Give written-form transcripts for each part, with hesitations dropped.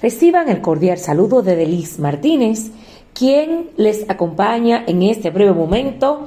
Reciban el cordial saludo de Delis Martínez, quien les acompaña en este breve momento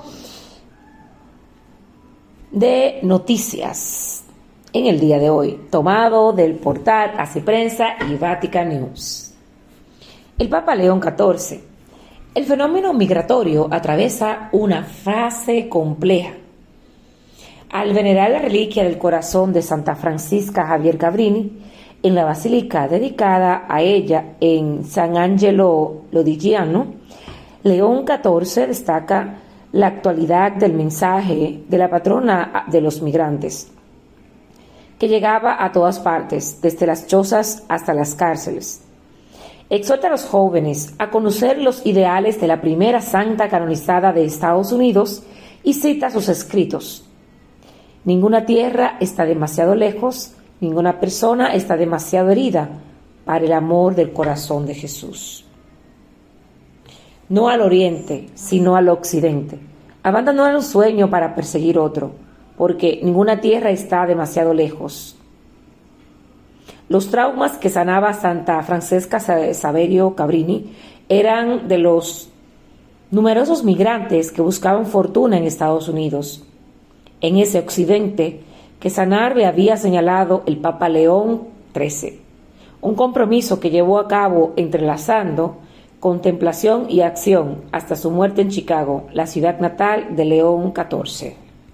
de noticias en el día de hoy, tomado del portal Así Prensa y Vatican News. El Papa León XIV. El fenómeno migratorio atraviesa una fase compleja. Al venerar la reliquia del corazón de Santa Francisca Javier Cabrini en la basílica dedicada a ella en San Angelo Lodigiano, León XIV destaca la actualidad del mensaje de la patrona de los migrantes, que llegaba a todas partes, desde las chozas hasta las cárceles. Exhorta a los jóvenes a conocer los ideales de la primera santa canonizada de Estados Unidos y cita sus escritos. Ninguna tierra está demasiado lejos, ninguna persona está demasiado herida para el amor del corazón de Jesús. No al oriente, sino al occidente. Abandonar un sueño para perseguir otro, porque ninguna tierra está demasiado lejos. Los traumas que sanaba Santa Francesca Saverio Cabrini eran de los numerosos migrantes que buscaban fortuna en Estados Unidos. En ese occidente que sanar le había señalado el Papa León XIII, un compromiso que llevó a cabo entrelazando contemplación y acción hasta su muerte en Chicago, la ciudad natal de León XIV.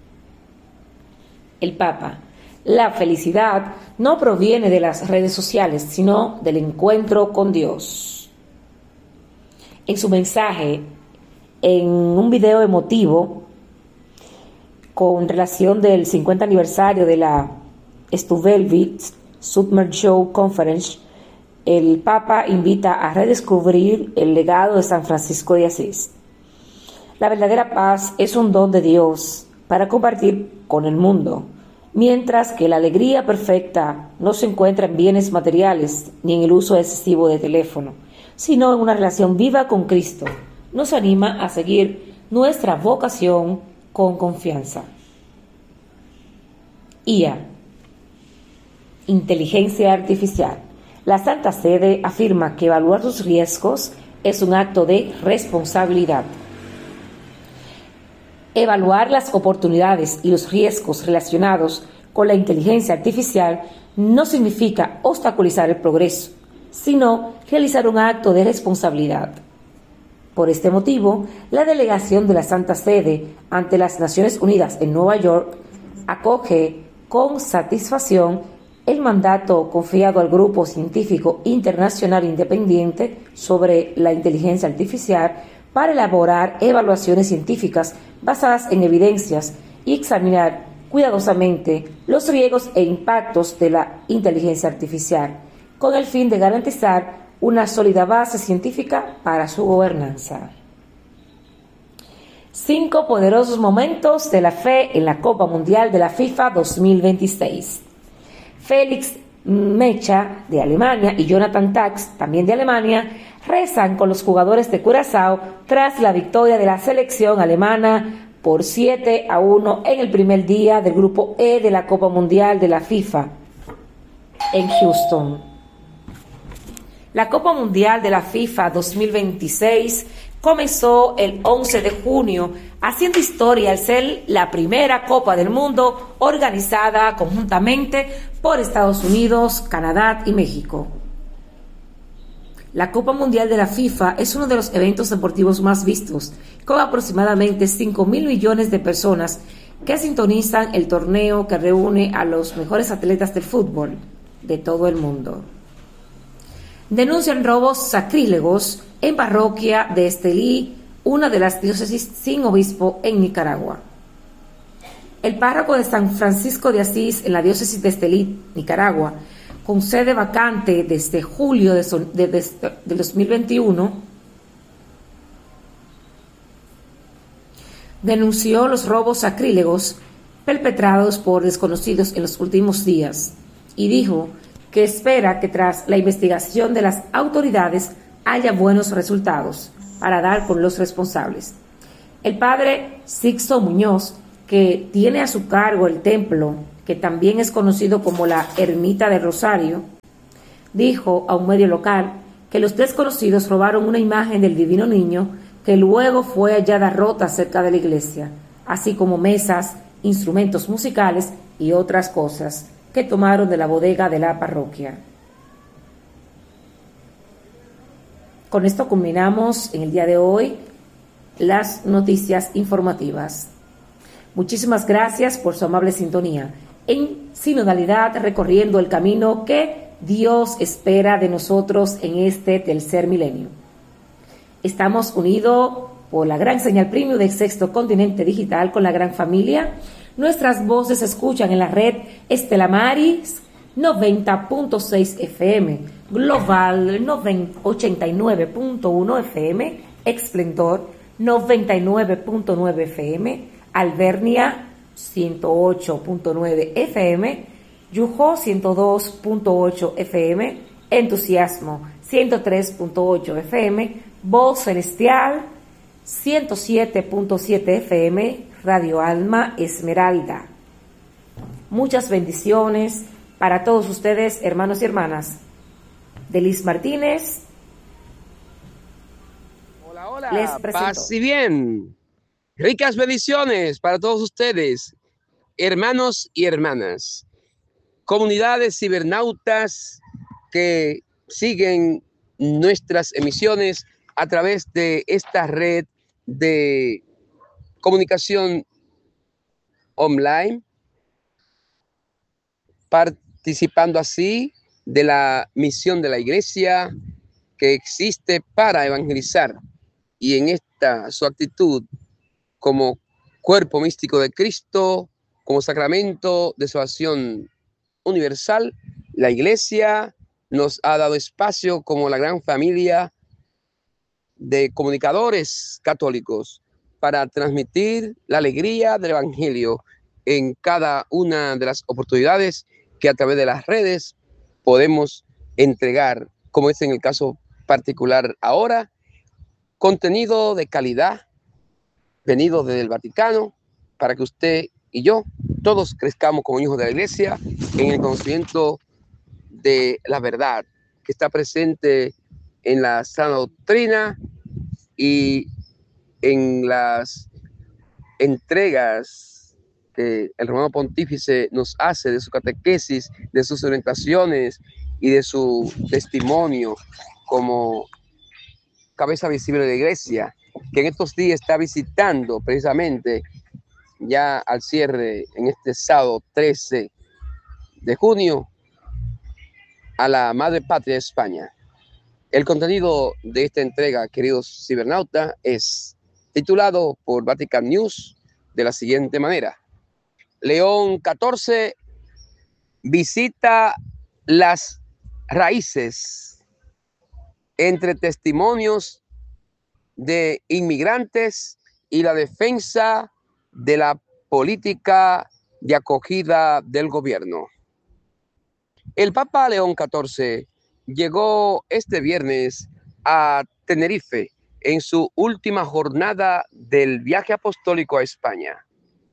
El Papa: la felicidad no proviene de las redes sociales, sino del encuentro con Dios. En su mensaje, en un video emotivo con relación del 50 aniversario de la Stuvelvitz Summer Show Conference, el Papa invita a redescubrir el legado de San Francisco de Asís. La verdadera paz es un don de Dios para compartir con el mundo, mientras que la alegría perfecta no se encuentra en bienes materiales ni en el uso excesivo de teléfono, sino en una relación viva con Cristo. Nos anima a seguir nuestra vocación con confianza. IA. Inteligencia artificial. La Santa Sede afirma que evaluar sus riesgos es un acto de responsabilidad. Evaluar las oportunidades y los riesgos relacionados con la inteligencia artificial no significa obstaculizar el progreso, sino realizar un acto de responsabilidad. Por este motivo, la delegación de la Santa Sede ante las Naciones Unidas en Nueva York acoge con satisfacción el mandato confiado al Grupo Científico Internacional Independiente sobre la Inteligencia Artificial para elaborar evaluaciones científicas basadas en evidencias y examinar cuidadosamente los riesgos e impactos de la inteligencia artificial, con el fin de garantizar una sólida base científica para su gobernanza. 5 poderosos momentos de la fe en la Copa Mundial de la FIFA 2026. Félix Mecha, de Alemania, y Jonathan Tax, también de Alemania, rezan con los jugadores de Curazao tras la victoria de la selección alemana por 7-1 en el primer día del Grupo E de la Copa Mundial de la FIFA en Houston. La Copa Mundial de la FIFA 2026 comenzó el 11 de junio, haciendo historia al ser la primera Copa del Mundo organizada conjuntamente por Estados Unidos, Canadá y México. La Copa Mundial de la FIFA es uno de los eventos deportivos más vistos, con aproximadamente 5.000 millones de personas que sintonizan el torneo que reúne a los mejores atletas del fútbol de todo el mundo. Denuncian robos sacrílegos en parroquia de Estelí, una de las diócesis sin obispo en Nicaragua. El párroco de San Francisco de Asís en la diócesis de Estelí, Nicaragua, con sede vacante desde julio de 2021, denunció los robos sacrílegos perpetrados por desconocidos en los últimos días y dijo que espera que tras la investigación de las autoridades haya buenos resultados para dar con los responsables. El padre Sixto Muñoz, que tiene a su cargo el templo, que también es conocido como la Ermita del Rosario, dijo a un medio local que los desconocidos robaron una imagen del Divino Niño que luego fue hallada rota cerca de la iglesia, así como mesas, instrumentos musicales y otras cosas que tomaron de la bodega de la parroquia. Con esto culminamos en el día de hoy las noticias informativas. Muchísimas gracias por su amable sintonía. En sinodalidad, recorriendo el camino que Dios espera de nosotros en este tercer milenio. Estamos unidos por la gran señal premium del Sexto Continente Digital con la gran familia. Nuestras voces se escuchan en la red Estela Maris 90.6 FM, Global 89.1 FM, Esplendor 99.9 FM, Alvernia 108.9 FM, Yujo 102.8 FM, Entusiasmo 103.8 FM, Voz Celestial 107.7 FM, Radio Alma Esmeralda. Muchas bendiciones para todos ustedes, hermanos y hermanas. Delis Martínez. Hola, hola. Les presento. Paz y bien. Ricas bendiciones para todos ustedes, hermanos y hermanas. Comunidades cibernautas que siguen nuestras emisiones a través de esta red de comunicación online, participando así de la misión de la iglesia que existe para evangelizar, y en esta su actitud como cuerpo místico de Cristo, como sacramento de salvación universal, la iglesia nos ha dado espacio como la gran familia de comunicadores católicos para transmitir la alegría del evangelio en cada una de las oportunidades que a través de las redes podemos entregar, como es en el caso particular ahora, contenido de calidad venido desde el Vaticano, para que usted y yo todos crezcamos como hijos de la iglesia en el conocimiento de la verdad que está presente en la sana doctrina y en las entregas que el Romano Pontífice nos hace de su catequesis, de sus orientaciones y de su testimonio como cabeza visible de la iglesia, que en estos días está visitando precisamente ya al cierre en este sábado 13 de junio a la madre patria de España. El contenido de esta entrega, queridos cibernautas, es titulado por Vatican News de la siguiente manera: León XIV visita las raíces, entre testimonios de inmigrantes y la defensa de la política de acogida del gobierno. El Papa León XIV llegó este viernes a Tenerife en su última jornada del viaje apostólico a España.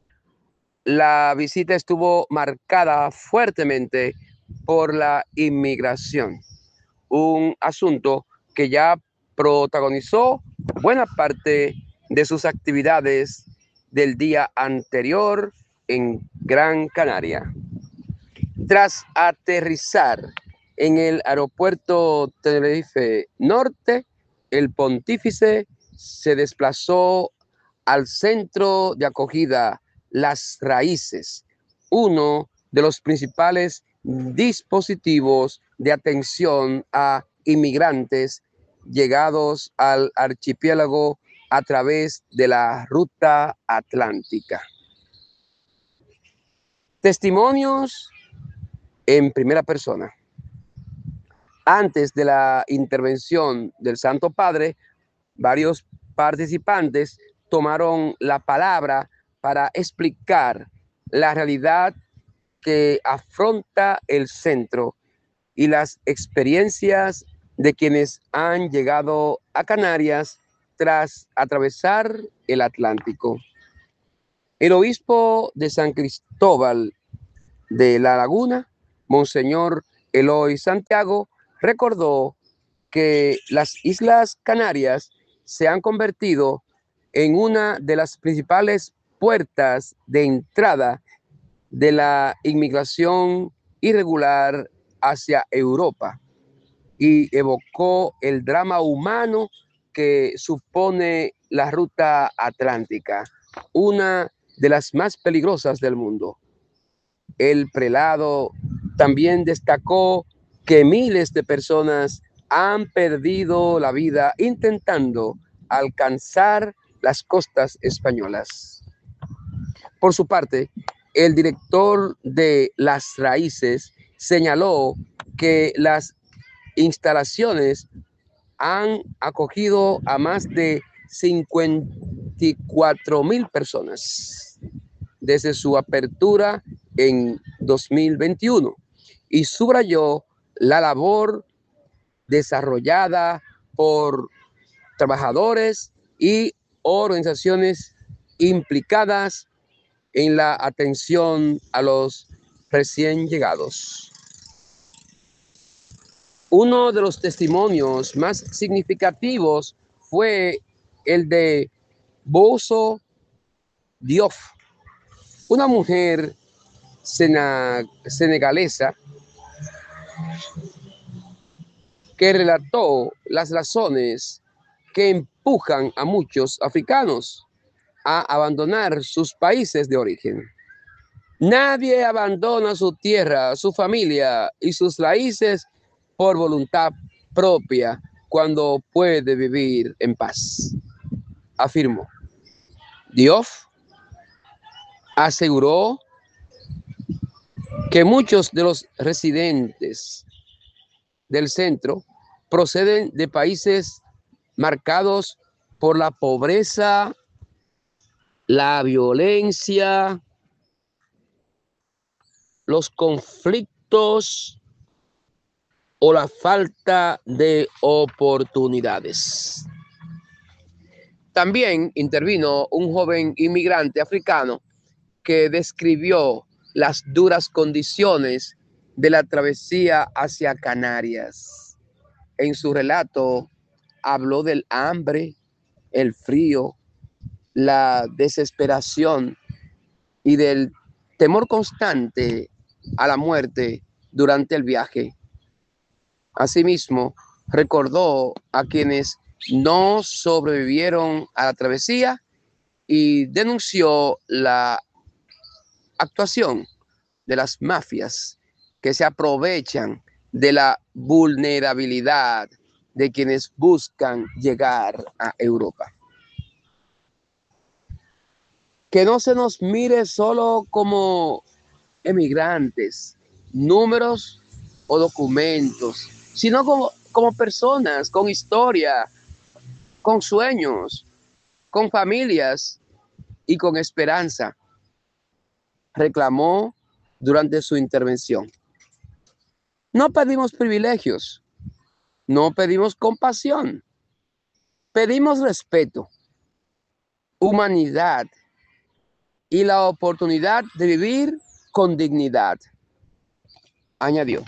La visita estuvo marcada fuertemente por la inmigración, un asunto que ya protagonizó buena parte de sus actividades del día anterior en Gran Canaria. Tras aterrizar en el aeropuerto Tenerife Norte, el pontífice se desplazó al centro de acogida Las Raíces, uno de los principales dispositivos de atención a inmigrantes llegados al archipiélago a través de la ruta atlántica. Testimonios en primera persona. Antes de la intervención del Santo Padre, varios participantes tomaron la palabra para explicar la realidad que afronta el centro y las experiencias de quienes han llegado a Canarias tras atravesar el Atlántico. El obispo de San Cristóbal de la Laguna, Monseñor Eloy Santiago, recordó que las Islas Canarias se han convertido en una de las principales puertas de entrada de la inmigración irregular hacia Europa y evocó el drama humano que supone la ruta atlántica, una de las más peligrosas del mundo. El prelado también destacó que miles de personas han perdido la vida intentando alcanzar las costas españolas. Por su parte, el director de Las Raíces señaló que las instalaciones han acogido a más de 54,000 personas desde su apertura en 2021 y subrayó la labor desarrollada por trabajadores y organizaciones implicadas en la atención a los recién llegados. Uno de los testimonios más significativos fue el de Bousso Diouf, una mujer senegalesa que relató las razones que empujan a muchos africanos a abandonar sus países de origen. Nadie abandona su tierra, su familia y sus raíces por voluntad propia cuando puede vivir en paz, afirmó. Diouf aseguró que muchos de los residentes del centro proceden de países marcados por la pobreza, la violencia, los conflictos o la falta de oportunidades. También intervino un joven inmigrante africano que describió las duras condiciones de la travesía hacia Canarias. En su relato habló del hambre, el frío, la desesperación y del temor constante a la muerte durante el viaje. Asimismo, recordó a quienes no sobrevivieron a la travesía y denunció la actuación de las mafias que se aprovechan de la vulnerabilidad de quienes buscan llegar a Europa. Que no se nos mire solo como emigrantes, números o documentos, sino como personas con historia, con sueños, con familias y con esperanza, reclamó durante su intervención. No pedimos privilegios, no pedimos compasión, pedimos respeto, humanidad y la oportunidad de vivir con dignidad, añadió.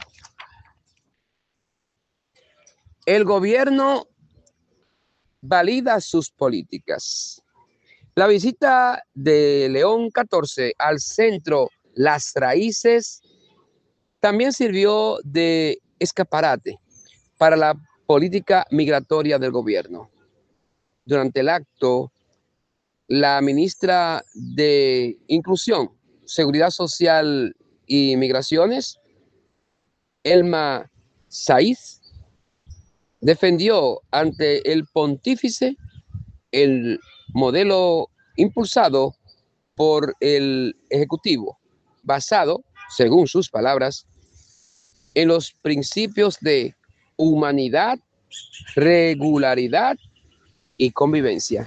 El gobierno valida sus políticas. La visita de León XIV al centro Las Raíces también sirvió de escaparate para la política migratoria del gobierno. Durante el acto, la ministra de Inclusión, Seguridad Social y Migraciones, Elma Saiz, defendió ante el pontífice el modelo impulsado por el Ejecutivo, basado, según sus palabras, en los principios de humanidad, regularidad y convivencia.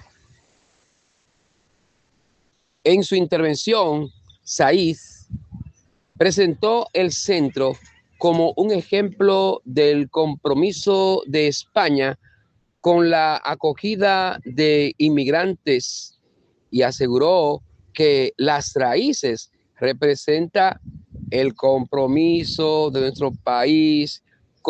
En su intervención, Saiz presentó el centro como un ejemplo del compromiso de España con la acogida de inmigrantes y aseguró que Las Raíces representa el compromiso de nuestro país